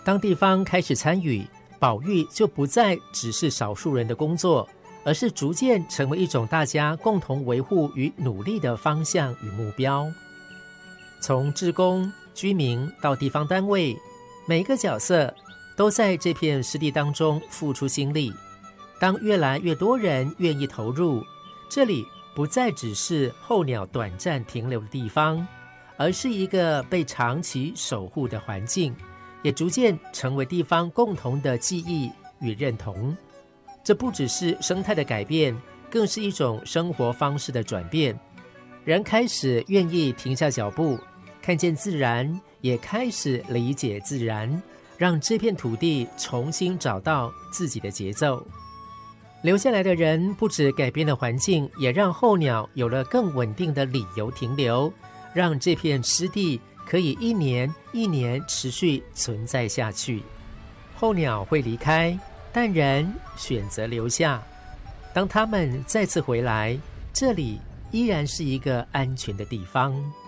当地方开始参与，保育就不再只是少数人的工作，而是逐渐成为一种大家共同维护与努力的方向与目标。从志工、居民到地方单位，每一个角色都在这片湿地当中付出心力。当越来越多人愿意投入，这里不再只是候鸟短暂停留的地方，而是一个被长期守护的环境，也逐渐成为地方共同的记忆与认同。这不只是生态的改变，更是一种生活方式的转变。人开始愿意停下脚步，看见自然，也开始理解自然，让这片土地重新找到自己的节奏。留下来的人不只改变了环境，也让候鸟有了更稳定的理由停留，让这片湿地可以一年一年持续存在下去。候鸟会离开，但人选择留下。当他们再次回来，这里依然是一个安全的地方。